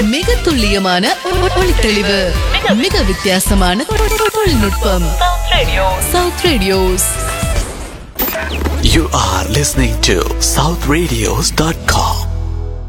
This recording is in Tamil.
மிக துல்லியமான ஒளித்தெளிவு, மிக வித்தியாசமான தொழில்நுட்பம். South Radios. You are listening to southradios.com.